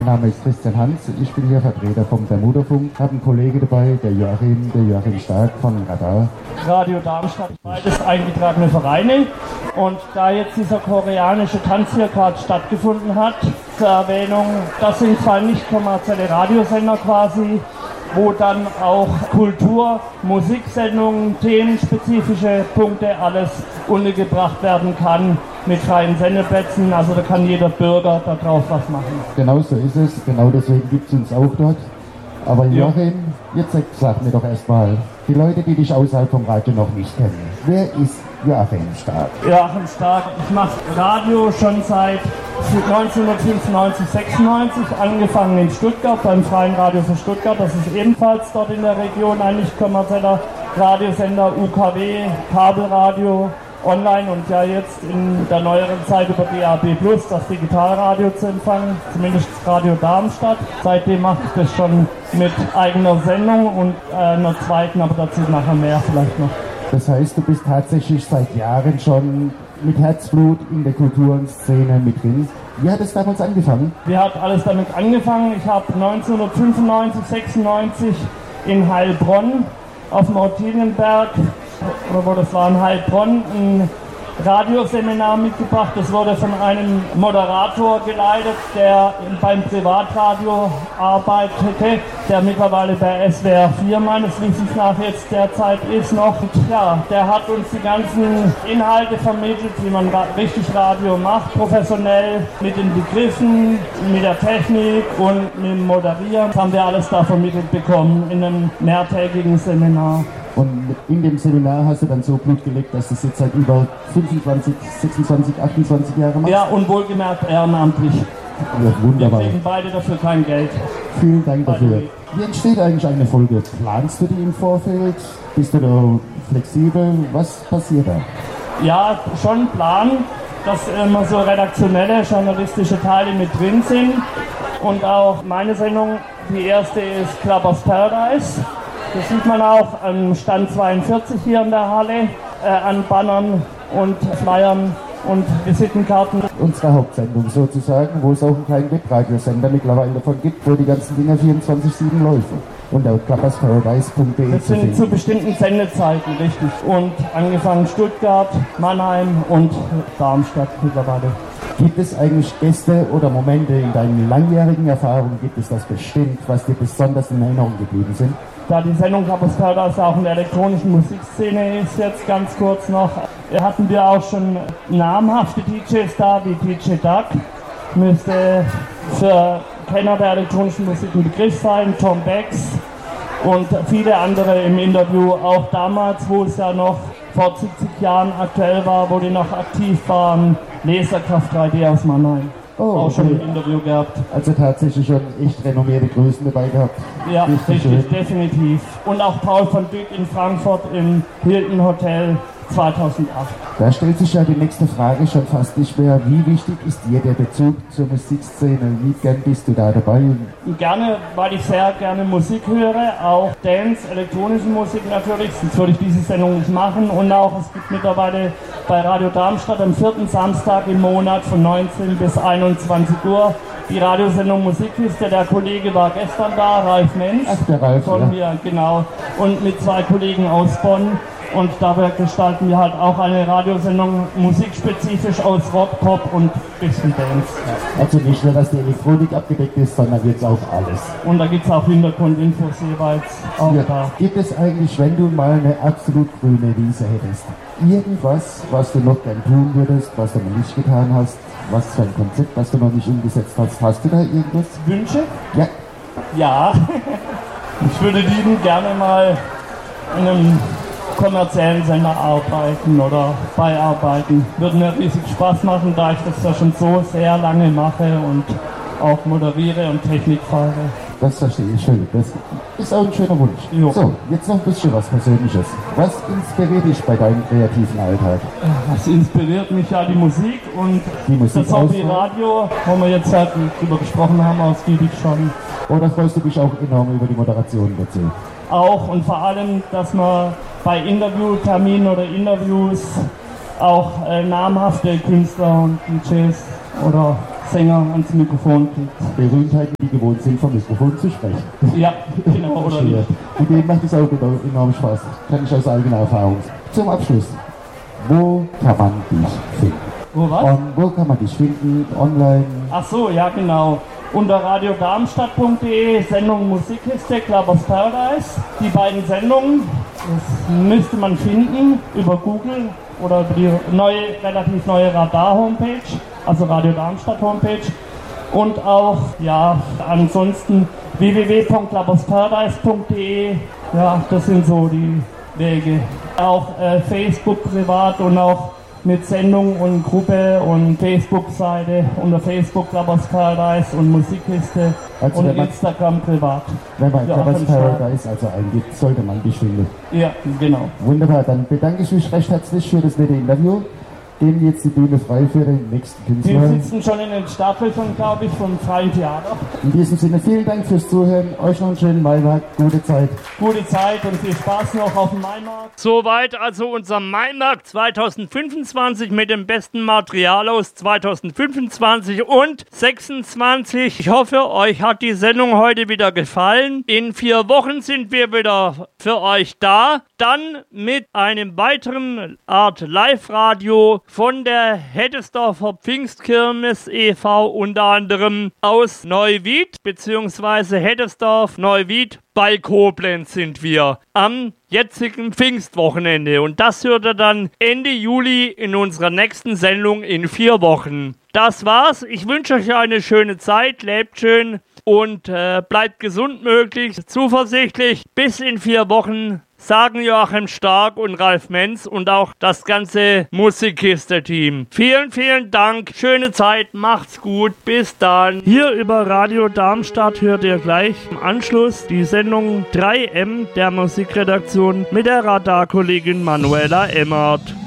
Mein Name ist Christian Hans, ich bin hier Vertreter vom Bermuda-Funk. Ich habe einen Kollegen dabei, der Joachim Stark von Radar. Radio Darmstadt, beides eingetragene Vereine. Und da jetzt dieser koreanische Tanz hier gerade stattgefunden hat, zur Erwähnung, das sind zwei nicht kommerzielle Radiosender quasi, wo dann auch Kultur, Musiksendungen, themenspezifische Punkte, alles untergebracht werden kann mit freien Sendeplätzen. Also da kann jeder Bürger da drauf was machen. Genau so ist es, genau deswegen gibt es uns auch dort. Aber Joachim, jetzt sag mir doch erstmal, die Leute, die dich außerhalb vom Radio noch nicht kennen, wer ist Joachim Stark? Joachim Stark, ich mache Radio schon seit 1995, 96, angefangen in Stuttgart, beim Freien Radio für Stuttgart. Das ist ebenfalls dort in der Region ein nicht kommerzieller Radiosender, UKW, Kabelradio, online und ja jetzt in der neueren Zeit über DAB+, das Digitalradio zu empfangen, zumindest Radio Darmstadt. Seitdem mache ich das schon mit eigener Sendung und einer zweiten, aber dazu nachher mehr vielleicht noch. Das heißt, du bist tatsächlich seit Jahren schon mit Herzblut in der Kulturszene mit drin. Wie hat es damals angefangen? Wie hat alles damit angefangen? Ich habe 1995, 96 in Heilbronn auf dem Ortelienberg, oder wo das war, in Heilbronn, ein Radioseminar mitgebracht. Das wurde von einem Moderator geleitet, der beim Privatradio arbeitete, der mittlerweile bei SWR 4 meines Wissens nach jetzt derzeit ist noch. Und ja, der hat uns die ganzen Inhalte vermittelt, wie man richtig Radio macht, professionell mit den Begriffen, mit der Technik und mit dem Moderieren. Das haben wir alles da vermittelt bekommen in einem mehrtägigen Seminar. Und in dem Seminar hast du dann so Blut gelegt, dass du es jetzt seit über 25, 26, 28 Jahre machst? Ja, und wohlgemerkt ehrenamtlich. Ja, wunderbar. Wir kriegen beide dafür kein Geld. Vielen Dank dafür. Wie entsteht eigentlich eine Folge? Planst du die im Vorfeld? Bist du da flexibel? Was passiert da? Ja, schon planen, dass immer so redaktionelle, journalistische Teile mit drin sind. Und auch meine Sendung, die erste ist Clubbers Paradise. Das sieht man auch am Stand 42 hier in der Halle, an Bannern und Flyern und Visitenkarten. Unsere Hauptsendung sozusagen, wo es auch einen kleinen Webradiosender mittlerweile davon gibt, wo die ganzen Dinger 24/7 laufen. Und auf clubbersparadise.de Das sind zu bestimmten Sendezeiten, richtig. Und angefangen Stuttgart, Mannheim und Darmstadt mittlerweile. Gibt es eigentlich Gäste oder Momente in deinen langjährigen Erfahrungen, gibt es das bestimmt, was dir besonders in Erinnerung geblieben sind? Da die Sendung Clubbers Paradise auch in der elektronischen Musikszene ist, jetzt ganz kurz noch, hatten wir auch schon namhafte DJs da, wie DJ Duck. Müsste für Kenner der elektronischen Musik ein Begriff sein, Tom Becks und viele andere im Interview, auch damals, wo es ja noch vor 70 Jahren aktuell war, wo die noch aktiv waren, Laserkraft 3D aus Mannheim. Oh, auch schon ein Interview gehabt. Also tatsächlich schon echt renommierte Größen dabei gehabt. Ja, richtig, definitiv. Und auch Paul von Dyck in Frankfurt im Hilton Hotel 2008. Da stellt sich ja die nächste Frage schon fast nicht mehr. Wie wichtig ist dir der Bezug zur Musikszene? Wie gern bist du da dabei? Gerne, weil ich sehr gerne Musik höre, auch Dance, elektronische Musik natürlich, sonst würde ich diese Sendung nicht machen. Und auch, es gibt mittlerweile bei Radio Darmstadt am 4. Samstag im Monat von 19 bis 21 Uhr die Radiosendung Musikkiste. Der Kollege war gestern da, Ralf Mensch. Ach, der Ralf, von mir, genau. Und mit zwei Kollegen aus Bonn. Und dabei gestalten wir halt auch eine Radiosendung musikspezifisch aus Rock, Pop und bisschen Dance. Also nicht nur, dass die Elektronik abgedeckt ist, sondern jetzt auch alles. Und da gibt es auch Hintergrundinfos jeweils auch da. Gibt es eigentlich, wenn du mal eine absolut grüne Wiese hättest, irgendwas, was du noch gern tun würdest, was du noch nicht getan hast, was für ein Konzept, was du noch nicht umgesetzt hast? Hast du da irgendwas? Wünsche? Ja. Ja. Ich würde lieben gerne mal in einem kommerziellen Sender arbeiten oder beiarbeiten. Würde mir riesig Spaß machen, da ich das ja schon so sehr lange mache und auch moderiere und Technik fahre. Das verstehe ich schön. Das ist auch ein schöner Wunsch. Jo. So, jetzt noch ein bisschen was Persönliches. Was inspiriert dich bei deinem kreativen Alltag? Was inspiriert mich? Ja, die Musik und das Hobby Radio, wo wir jetzt halt drüber gesprochen haben, ausgiebig schon. Oder freust du dich auch enorm über die Moderation dazu? Auch und vor allem, dass man bei Interviewterminen oder Interviews auch namhafte Künstler und DJs oder Sänger ans Mikrofon kriegt. Berühmtheiten, die gewohnt sind, vom Mikrofon zu sprechen. Ja, genau. Oder nicht. Mit dem macht es auch enorm Spaß. Kann ich aus eigener Erfahrung. Zum Abschluss, wo kann man dich finden? Wo kann man dich finden? Online? Ach so, ja genau. Unter radiodarmstadt.de, Sendung Musikkiste, Clubbers Paradise. Die beiden Sendungen, das müsste man finden über Google oder über die relativ neue Radar-Homepage, also Radio Darmstadt Homepage. Und auch, ja, ansonsten www.clubbersparadise.de. Ja, das sind so die Wege. Auch Facebook privat und auch mit Sendung und Gruppe und Facebook-Seite unter Facebook Clubbers Paradise und Musikkiste also und Instagram privat. Wenn man Clubbers Paradise also eingibt, sollte man dich finden. Ja, genau. Wunderbar, dann bedanke ich mich recht herzlich für das nette Interview. Geben jetzt die Bühne frei für den nächsten Künstler. Die sitzen schon in den Staffeln, glaube ich, vom Freien Theater. In diesem Sinne vielen Dank fürs Zuhören. Euch noch einen schönen Maimarkt. Gute Zeit. Gute Zeit und viel Spaß noch auf dem Maimarkt. Soweit also unser Maimarkt 2025 mit dem besten Material aus 2025 und 26. Ich hoffe, euch hat die Sendung heute wieder gefallen. In 4 Wochen sind wir wieder für euch da. Dann mit einem weiteren Art Live-Radio von der Heddesdorfer Pfingstkirmes e.V. unter anderem aus Neuwied bzw. Heddesdorf Neuwied bei Koblenz sind wir am jetzigen Pfingstwochenende und das hört ihr dann Ende Juli in unserer nächsten Sendung in 4 Wochen. Das war's. Ich wünsche euch eine schöne Zeit, lebt schön und bleibt gesund möglichst, zuversichtlich. Bis in 4 Wochen. Sagen Joachim Stark und Ralf Menz und auch das ganze Musikkiste-Team. Vielen, vielen Dank. Schöne Zeit. Macht's gut. Bis dann. Hier über Radio Darmstadt hört ihr gleich im Anschluss die Sendung 3M der Musikredaktion mit der Radarkollegin Manuela Emmert.